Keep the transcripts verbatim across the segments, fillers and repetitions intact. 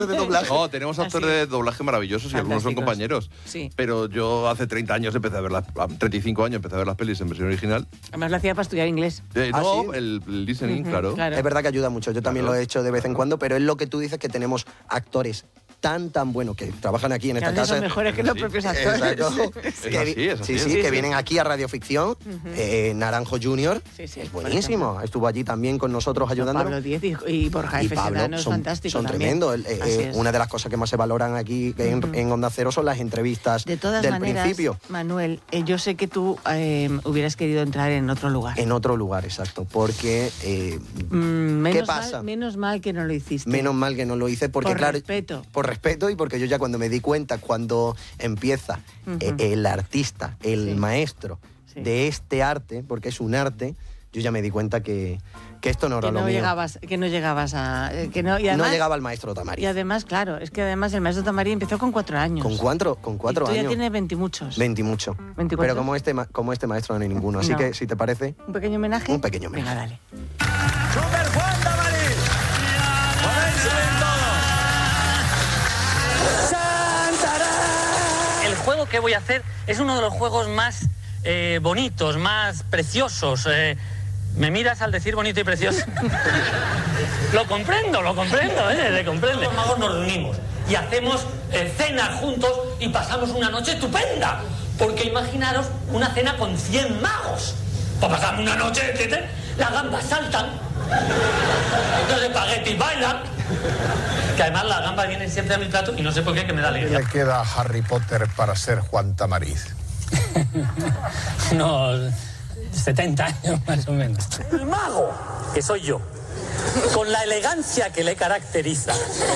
de doblaje. No, tenemos actores de doblaje maravillosos y algunos son compañeros. Sí. Pero yo hace treinta años empecé a ver las... treinta y cinco años empecé a ver las pelis en versión original. Además lo hacía para estudiar inglés. Eh, ¿Ah, no, sí? el, el listening, Ujú, claro. claro. Es verdad que ayuda mucho, yo también Claro. lo he hecho de vez en cuando, pero es lo que tú dices, que tenemos actores tan, tan buenos que trabajan aquí en Que esta a veces casa. son mejores que los Sí. propios actores. Exacto. Es Que así, vi- es así, sí, es sí, así. que Sí, vienen sí. aquí a Radioficción. eh, Naranjo junior Sí, sí, es por buenísimo. Estuvo allí también con nosotros ayudándonos. Pablo Díez y, y Borja Y F. Pablo Sedano es son, fantástico son también. tremendos. El- eh, Así eh, es. una de las cosas que más se valoran aquí en, Ujú. en Onda Cero son las entrevistas De todas del maneras, principio. Manuel, eh, yo sé que tú eh, hubieras querido entrar en otro lugar. En otro lugar, exacto. Porque eh, Mm, menos pasa? Mal, menos mal que no lo hiciste. menos mal que no lo hice. Porque, Por claro, respeto. Por respeto y porque yo ya cuando me di cuenta, cuando empieza Ujú. eh, el artista, el Sí. maestro Sí. de este arte, porque es un arte, yo ya me di cuenta que, que esto no era que lo no mío. llegabas, que no llegabas a, eh, que no, y no además, llegaba el maestro Tamari. Y además, claro, es que además el maestro Tamari empezó con cuatro años. Con cuatro, con cuatro y tú años. ya tienes veintimuchos. Veinti mucho. ¿veinticuatro? Pero como este, ma- como este maestro no hay ninguno. Así No. que, si te parece, ¿Un pequeño homenaje? Un pequeño homenaje. Venga, dale. ¡Super Juan Tamari! ¡Podéis ver todo! El juego que voy a hacer es uno de los juegos más eh, bonitos, más preciosos. eh. ¿Me miras al decir bonito y precioso? Lo comprendo, lo comprendo, ¿eh? Le comprende. Los magos nos reunimos y hacemos eh, cenas juntos y pasamos una noche estupenda. Porque imaginaros una cena con cien magos. Pues pasamos una noche, que te- las gambas saltan, los espaguetis bailan. Que además las gambas vienen siempre a mi plato y no sé por qué, que me da alegría. ¿Qué le queda a Harry Potter para ser Juan Tamariz? Unos setenta años más o menos. El mago, que soy yo, con la elegancia que le caracteriza.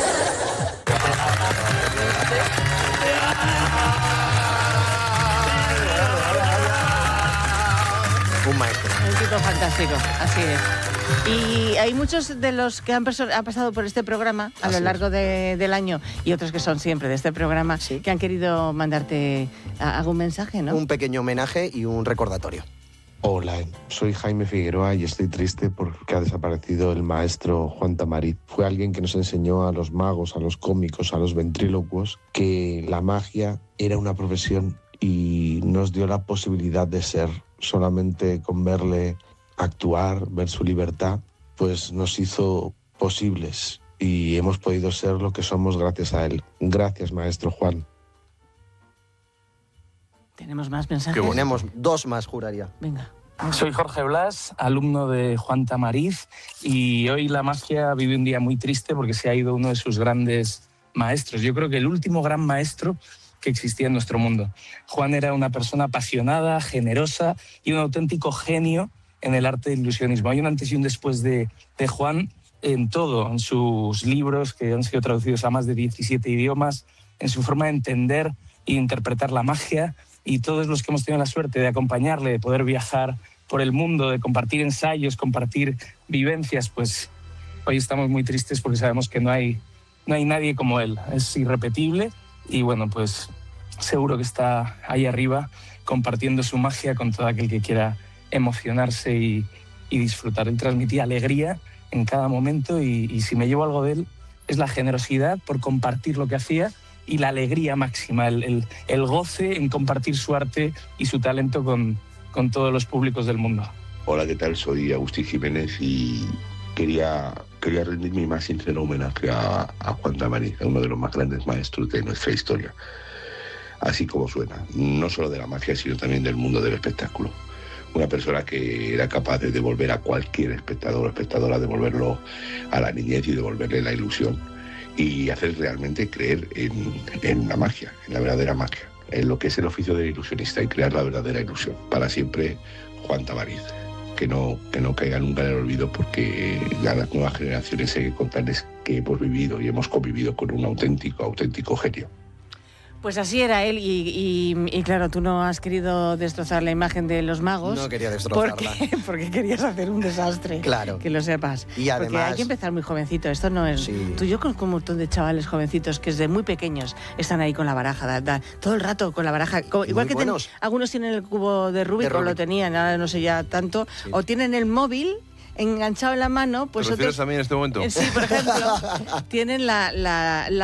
un maestro. Un tipo fantástico, así es. Y hay muchos de los que han, perso- han pasado por este programa a Así lo es. largo de- del año y otros que son siempre de este programa Sí. que han querido mandarte a- algún mensaje, ¿no? Un pequeño homenaje y un recordatorio. Hola, soy Jaime Figueroa y estoy triste porque ha desaparecido el maestro Juan Tamariz. Fue alguien que nos enseñó a los magos, a los cómicos, a los ventrílocuos que la magia era una profesión y nos dio la posibilidad de ser. Solamente con verle actuar, ver su libertad, pues nos hizo posibles y hemos podido ser lo que somos gracias a él. Gracias, maestro Juan. Tenemos más mensajes. Qué bueno. Tenemos dos más, juraría. Venga. Soy Jorge Blas, alumno de Juan Tamariz, y hoy la magia vive un día muy triste porque se ha ido uno de sus grandes maestros. Yo creo que el último gran maestro que existía en nuestro mundo. Juan era una persona apasionada, generosa y un auténtico genio en el arte del ilusionismo. Hay un antes y un después de, de Juan en todo, en sus libros que han sido traducidos a más de diecisiete idiomas, en su forma de entender e interpretar la magia, y todos los que hemos tenido la suerte de acompañarle, de poder viajar por el mundo, de compartir ensayos, compartir vivencias, pues hoy estamos muy tristes porque sabemos que no hay, no hay nadie como él. Es irrepetible y bueno, pues seguro que está ahí arriba compartiendo su magia con todo aquel que quiera emocionarse y, y disfrutar. Él transmitía alegría en cada momento y, y si me llevo algo de él es la generosidad por compartir lo que hacía y la alegría máxima, el, el, el goce en compartir su arte y su talento con, con todos los públicos del mundo. Hola, ¿qué tal? Soy Agustín Jiménez y quería, quería rendir mi más sincero homenaje a, a Juan Tamariz, uno de los más grandes maestros de nuestra historia. Así como suena, no solo de la magia, sino también del mundo del espectáculo. Una persona que era capaz de devolver a cualquier espectador o espectadora, devolverlo a la niñez y devolverle la ilusión y hacer realmente creer en, en la magia, en la verdadera magia, en lo que es el oficio del ilusionista y crear la verdadera ilusión. Para siempre, Juan Tamariz. Que no, que no caiga nunca en el olvido, porque a las nuevas generaciones hay que contarles que hemos vivido y hemos convivido con un auténtico, auténtico genio. Pues así era él y, y- y claro, tú no has querido destrozar la imagen de los magos. No quería destrozarla. Porque, porque querías hacer un desastre. Claro. Que lo sepas. Y Porque además- hay que empezar muy jovencito. Esto no es... Sí. Tú y yo conozco un montón de chavales jovencitos que desde muy pequeños están ahí con la baraja. da- da- todo el rato con la baraja. Co- Y igual muy que ten- buenos. algunos tienen el cubo de Rubik, De o lo Rubik. tenían, ahora no sé ya tanto. Sí. O tienen el móvil enganchado en la mano, pues ¿Te refieres otros... a mí en este momento? Sí, por ejemplo, tienen la, la, la